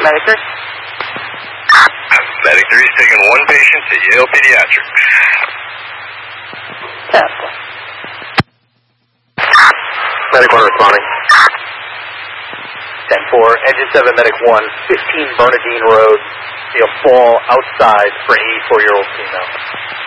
Medic 3? Medic 3 is taking one patient to Yale Pediatrics. Yeah. Medic 1 responding. 10-4, Engine 7, Medic 1, 15 Bernadine Road. See a fall outside for an 84-year-old female.